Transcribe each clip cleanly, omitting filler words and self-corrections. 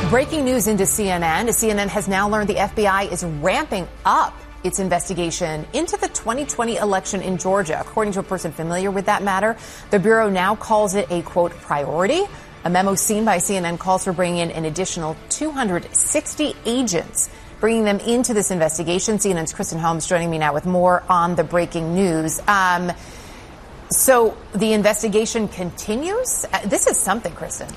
Breaking news into CNN. CNN has now learned the FBI is ramping up its investigation into the 2020 election in Georgia. According to a person familiar with that matter, the Bureau now calls it a, quote, priority. A memo seen by CNN calls for bringing in an additional 260 agents, bringing them into this investigation. CNN's Kristen Holmes joining me now with more on the breaking news. So the investigation continues? This is something, Kristen.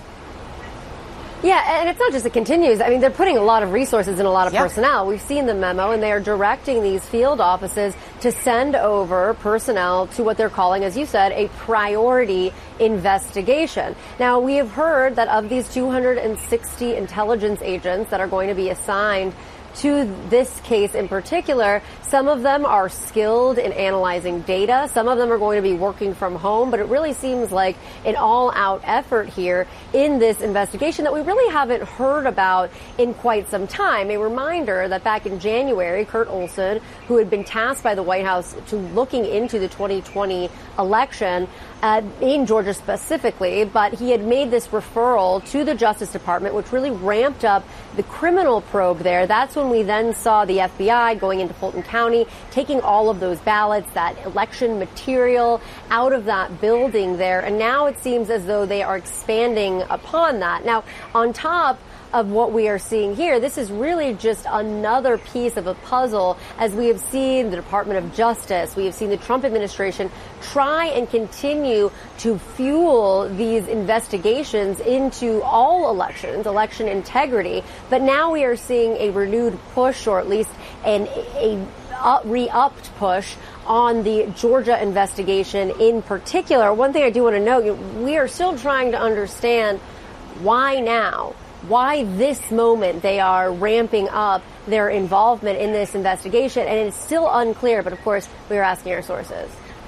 Yeah, and it's not just it continues. I mean, they're putting a lot of resources and a lot of personnel. We've seen the memo, and they are directing these field offices to send over personnel to what they're calling, as you said, a priority investigation. Now, we have heard that of these 260 intelligence agents that are going to be assigned to this case in particular, some of them are skilled in analyzing data. Some of them are going to be working from home, but it really seems like an all-out effort here in this investigation that we really haven't heard about in quite some time. A reminder that back in January, Kurt Olson, who had been tasked by the White House to looking into the 2020 election, in Georgia specifically, but he had made this referral to the Justice Department, which really ramped up the criminal probe there. That's when we then saw the FBI going into Fulton County, taking all of those ballots, that election material out of that building there. And now it seems as though they are expanding upon that. Now, on top of what we are seeing here, this is really just another piece of a puzzle, as we have seen the Department of Justice, we have seen the Trump administration try and continue to fuel these investigations into all elections, election integrity. But now we are seeing a renewed push, or at least a re-upped push on the Georgia investigation in particular. One thing I do want to note, we are still trying to understand why now. Why this moment they are ramping up their involvement in this investigation, and it's still unclear, but of course we are asking our sources.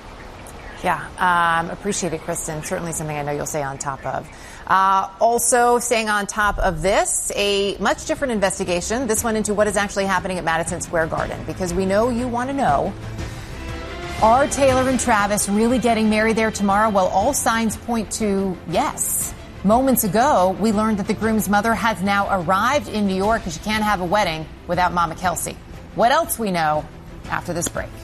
Yeah, appreciate it, Kristen. Certainly something I know you'll stay on top of. Also staying on top of this, a much different investigation, this one into what is actually happening at Madison Square Garden, because we know you want to know, are Taylor and Travis really getting married there tomorrow? Well, all signs point to yes. Moments ago, we learned that the groom's mother has now arrived in New York, and she can't have a wedding without Mama Kelsey. What else we know after this break?